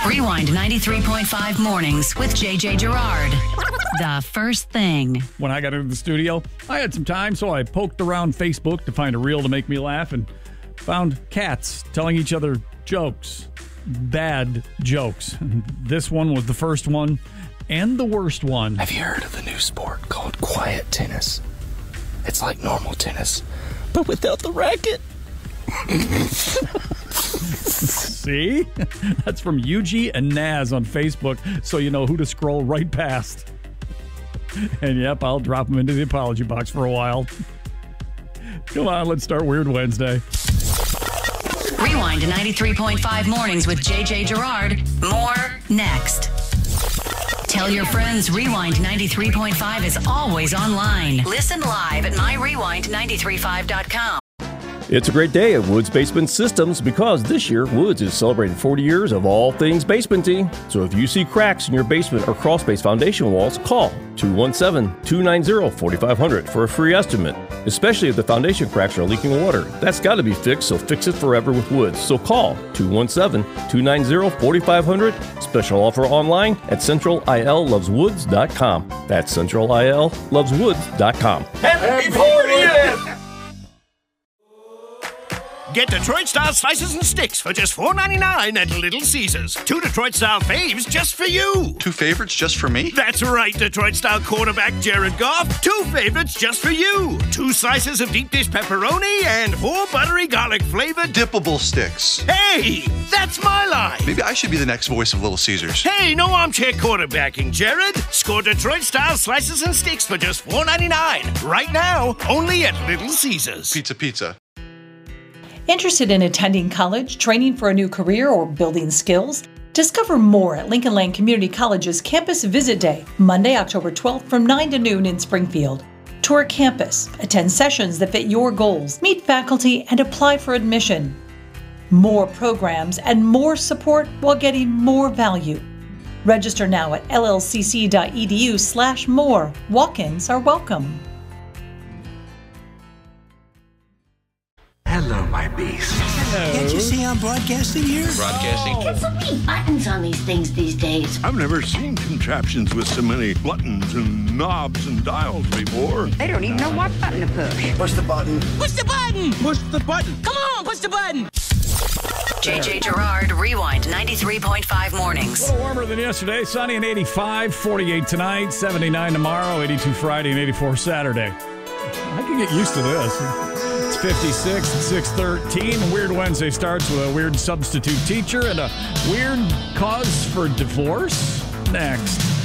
Rewind 93.5 Mornings with JJ Gerard. The first thing. When I got into the studio, I had some time, so I poked around Facebook to find a reel to make me laugh and found cats telling each other jokes. Bad jokes. This one was the first one and the worst one. Have you heard of the new sport called quiet tennis? It's like normal tennis, but without the racket. See? That's from Yuji and Naz on Facebook, so you know who to scroll right past. And yep, I'll drop them into the apology box for a while. Come on, let's start Weird Wednesday. Rewind to 93.5 Mornings with JJ Gerard. More next. Tell your friends Rewind 93.5 is always online. Listen live at myrewind935.com. It's a great day at Woods Basement Systems because this year Woods is celebrating 40 years of all things basementy. So if you see cracks in your basement or crawl space foundation walls, call 217-290-4500 for a free estimate. Especially if the foundation cracks are leaking water. That's got to be fixed, so fix it forever with Woods. So call 217-290-4500. Special offer online at centralilloveswoods.com. That's centralilloveswoods.com. Happy 40th! Get Detroit-style slices and sticks for just $4.99 at Little Caesars. 2 Detroit-style faves just for you. 2 favorites just for me? That's right, Detroit-style quarterback Jared Goff. 2 favorites just for you. 2 slices of deep dish pepperoni and 4 buttery garlic-flavored dippable sticks. Hey, that's my line. Maybe I should be the next voice of Little Caesars. Hey, no armchair quarterbacking, Jared. Score Detroit-style slices and sticks for just $4.99. Right now, only at Little Caesars. Pizza. Interested in attending college, training for a new career, or building skills? Discover more at Lincoln Land Community College's Campus Visit Day, Monday, October 12th from 9 to noon in Springfield. Tour campus, attend sessions that fit your goals, meet faculty, and apply for admission. More programs and more support while getting more value. Register now at llcc.edu/more. Walk-ins are welcome. Hello, my beast. Hello. Can't you see I'm broadcasting here? Broadcasting. Get so many buttons on these things these days. I've never seen contraptions with so many buttons and knobs and dials before. They don't even know what button to push. Push the button. Push the button! Push the button. Come on, push the button! JJ Gerard, Rewind 93.5 Mornings. A little warmer than yesterday. Sunny and 85, 48 tonight, 79 tomorrow, 82 Friday, and 84 Saturday. I can get used to this. It's 56 and 6:13. Weird Wednesday starts with a weird substitute teacher and a weird cause for divorce. Next.